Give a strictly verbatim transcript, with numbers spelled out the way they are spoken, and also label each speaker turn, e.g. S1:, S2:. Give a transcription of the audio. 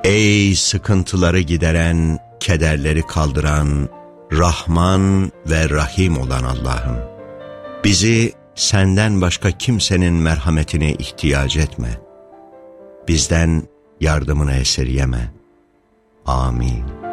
S1: Ey sıkıntıları gideren, kederleri kaldıran, Rahman ve Rahim olan Allah'ım! Bizi senden başka kimsenin merhametine ihtiyaç etme. Bizden yardımını esirgeme. Amin.